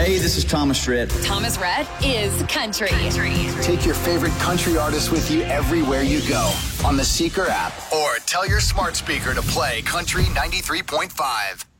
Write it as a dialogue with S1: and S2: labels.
S1: Hey, this is Thomas Rhett.
S2: Thomas Rhett is country.
S3: Take your favorite country artists with you everywhere you go on the Seeker app, or tell your smart speaker to play Country 93.5.